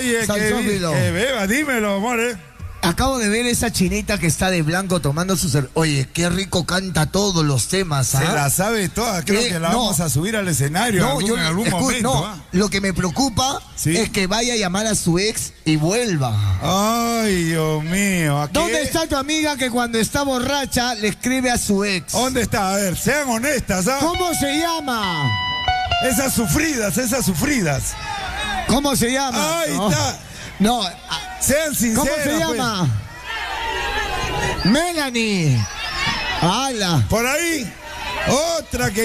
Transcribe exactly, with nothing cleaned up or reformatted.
Oye, que, que beba, dímelo, amor, eh. Acabo de ver esa chinita que está de blanco tomando su cer... Oye, qué rico canta todos los temas, ¿ah? Se la sabe toda, creo eh, que la no, vamos a subir al escenario no, en algún, yo, en algún escu- momento. No, ¿ah? lo que me preocupa ¿Sí? es que vaya a llamar a su ex y vuelva. Ay, Dios mío. ¿A ¿Dónde qué? está tu amiga que cuando está borracha le escribe a su ex? ¿Dónde está? A ver, sean honestas, ¿ah? ¿Cómo se llama? Esas sufridas, esas sufridas. ¿Cómo se llama? Ahí no. está. No. Sean sinceras. ¿Cómo se llama? Pues. Melanie. ¡Hala! Por ahí, otra que